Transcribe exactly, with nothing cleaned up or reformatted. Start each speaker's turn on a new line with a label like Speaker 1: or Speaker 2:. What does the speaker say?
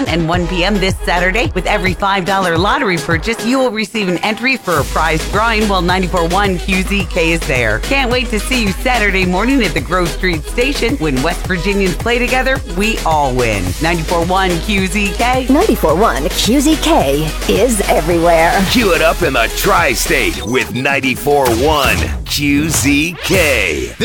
Speaker 1: one and one p.m. this Saturday. With every five dollar lottery purchase, you will receive an entry for a prize drawing while ninety-four point one Q Z K is there. Can't wait to see you Saturday morning at the Grove Street Station. When West Virginians play together, we all win. ninety-four point one Q Z K.
Speaker 2: ninety-four point one Q Z K is everywhere.
Speaker 3: Cue it up in the tri-state with ninety-four point one Q Z K.